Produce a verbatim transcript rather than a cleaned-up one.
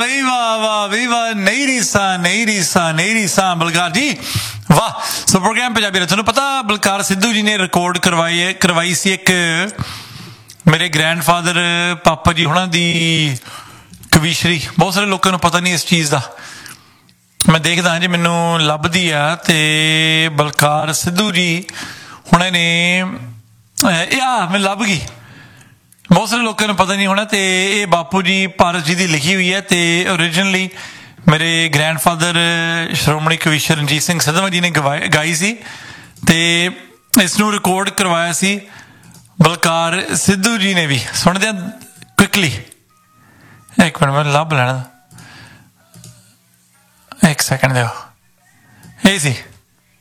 ਬਈ ਵਾਹ ਵਾਹ ਬਈ ਵਾਹ, ਨਹੀਂ ਰੀਸਾਂ ਨਹੀਂ ਰੀਸਾਂ ਨਹੀਂ ਰੀਸਾਂ ਬਲਕਾਰ ਜੀ ਵਾਹ। ਸੋ ਪ੍ਰੋਗਰਾਮ ਪੰਜਾਬੀ ਦਾ ਤੁਹਾਨੂੰ ਪਤਾ ਬਲਕਾਰ ਸਿੱਧੂ ਜੀ ਨੇ ਰਿਕਾਰਡ ਕਰਵਾਈ ਹੈ ਕਰਵਾਈ ਸੀ ਇੱਕ ਮੇਰੇ ਗ੍ਰੈਂਡਫਾਦਰ ਪਾਪਾ ਜੀ ਹੁਣਾਂ ਦੀ ਕਵੀਸ਼ਰੀ। ਬਹੁਤ ਸਾਰੇ ਲੋਕਾਂ ਨੂੰ ਪਤਾ ਨਹੀਂ ਇਸ ਚੀਜ਼ ਦਾ, ਮੈਂ ਦੇਖਦਾ ਜੀ ਮੈਨੂੰ ਲੱਭਦੀ ਆ। ਤੇ ਬਲਕਾਰ ਸਿੱਧੂ ਜੀ ਹੁਣੇ ਨੇ ਇਹ ਆ ਮੈਨੂੰ ਲੱਭ ਗਈ, ਬਹੁਤ ਸਾਰੇ ਲੋਕਾਂ ਨੂੰ ਪਤਾ ਨਹੀਂ ਹੋਣਾ। ਤੇ ਇਹ ਬਾਪੂ ਜੀ ਭਾਰਤ ਜੀ ਦੀ ਲਿਖੀ ਹੋਈ ਹੈ ਤੇ ਓਰੀਜਨਲੀ ਮੇਰੇ ਗ੍ਰੈਂਡਫਾਦਰ ਸ਼੍ਰੋਮਣੀ ਕਵੀਸ਼ਰ ਰਣਜੀਤ ਸਿੰਘ ਸਿੱਧਵਾਂ ਜੀ ਨੇ ਗਵਾਈ ਗਾਈ ਸੀ ਤੇ ਇਸ ਨੂੰ ਰਿਕਾਰਡ ਕਰਵਾਇਆ ਸੀ ਬਲਕਾਰ ਸਿੱਧੂ ਜੀ ਨੇ ਵੀ। ਸੁਣਦੇ ਆ ਕੁਇਕਲੀ, ਇੱਕ ਮਿੰਟ ਮੈਂ ਲੱਭ ਲੈਣਾ, ਇੱਕ ਸੈਕਿੰਡ ਦਿਓ। ਇਹ ਸੀ